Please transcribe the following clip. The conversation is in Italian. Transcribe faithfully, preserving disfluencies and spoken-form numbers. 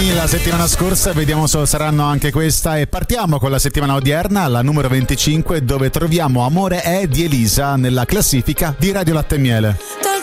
primi la settimana scorsa, vediamo se saranno anche questa, e partiamo con la settimana odierna, la numero venticinque, dove troviamo Amore è di Elisa nella classifica di Radio Latte e Miele.